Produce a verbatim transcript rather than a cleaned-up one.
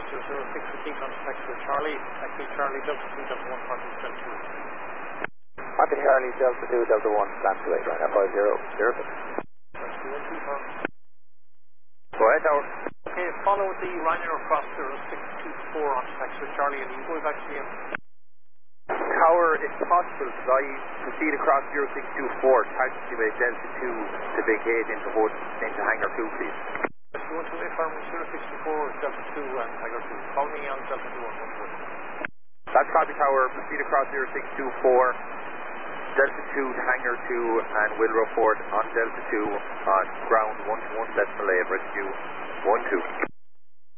zero zero six, repeat contact with Charlie, taxi Charlie, Delta two, Delta one, participant two. Happy Charlie, Delta two, Delta one, stand to eight, right now, five zero zero six. That's two one two, sir. Go ahead, Tower. Okay, follow the Ryanair across zero six two four on taxi with Charlie, and you go back to the end. Tower, if possible, could I proceed across zero six two four, taxi with Delta two to vacate into, hood, into hangar two, please? That's two one two, affirm zero six two four, Delta two, and hangar two. Call me on Delta two one one four. That's copy, Tower. Proceed across zero six two four, Delta two to hangar two, and will report on Delta two on ground one to one decimal eight, rescue one two.